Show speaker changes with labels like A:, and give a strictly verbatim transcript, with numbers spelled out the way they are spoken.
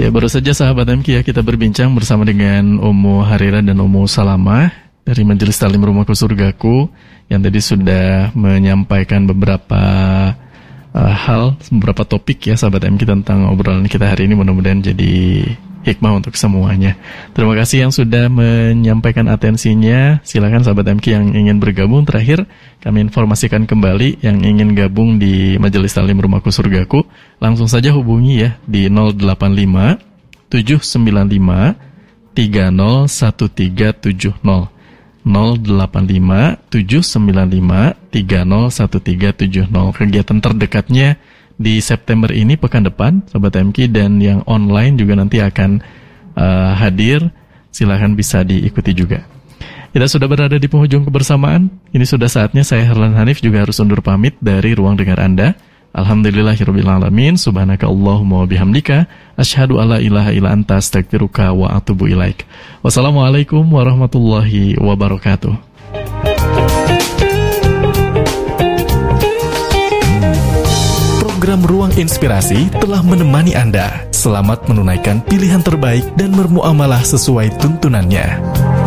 A: Ya, baru saja sahabat M K ya, kita berbincang bersama dengan Ummu Harira dan Ummu Salamah dari Majelis Taklim Rumahku Surgaku yang tadi sudah menyampaikan beberapa uh, hal, beberapa topik ya sahabat M K tentang obrolan kita hari ini. Mudah-mudahan jadi hikmah untuk semuanya. Terima kasih yang sudah menyampaikan atensinya. Silakan sahabat M K yang ingin bergabung. Terakhir kami informasikan kembali yang ingin gabung di Majelis Taklim Rumahku Surgaku, langsung saja hubungi ya di nol delapan lima tujuh sembilan lima tiga nol satu tiga tujuh nol nol delapan lima tujuh sembilan lima tiga nol satu tiga tujuh nol. Kegiatan terdekatnya di September ini pekan depan sahabat M K, dan yang online juga nanti akan uh, hadir. Silahkan bisa diikuti juga. Kita sudah berada di penghujung kebersamaan. Ini sudah saatnya saya Herlan Hanif juga harus undur pamit dari ruang dengar Anda. Alhamdulillahirabbil alamin. Subhanaka Allahumma wa bihamdika asyhadu alla ilaha illa anta astaghfiruka wa atubu ilaik. Wassalamualaikum warahmatullahi wabarakatuh.
B: Program Ruang Inspirasi telah menemani Anda. Selamat menunaikan pilihan terbaik dan bermuamalah sesuai tuntunannya.